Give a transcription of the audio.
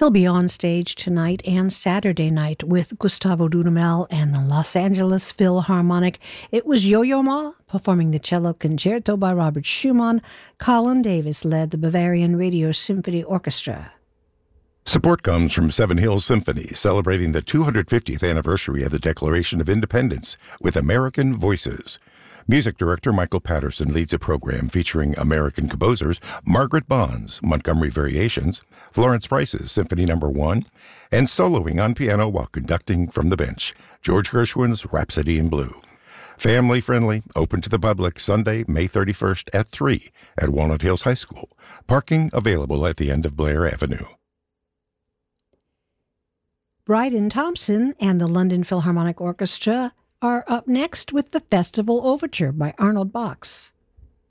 He'll be on stage tonight and Saturday night with Gustavo Dudamel and the Los Angeles Philharmonic. It was Yo-Yo Ma performing the cello concerto by Robert Schumann. Colin Davis led the Bavarian Radio Symphony Orchestra. Support comes from Seven Hills Symphony, celebrating the 250th anniversary of the Declaration of Independence with American Voices. Music director Michael Patterson leads a program featuring American composers Margaret Bond's Montgomery Variations, Florence Price's Symphony No. 1, and soloing on piano while conducting from the bench, George Gershwin's Rhapsody in Blue. Family-friendly, open to the public, Sunday, May 31st at 3 at Walnut Hills High School. Parking available at the end of Blair Avenue. Bryden Thompson and the London Philharmonic Orchestra are up next with the Festival Overture by Arnold Box.